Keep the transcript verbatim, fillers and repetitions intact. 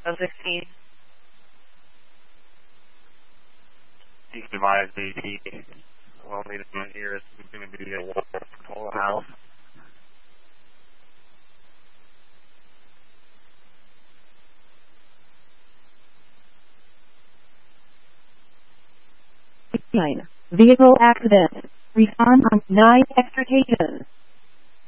ten sixteen. Demise D D. Well, lead in here is going to be a wall control house. Nine. Vehicle accident. Respond on nine extrication.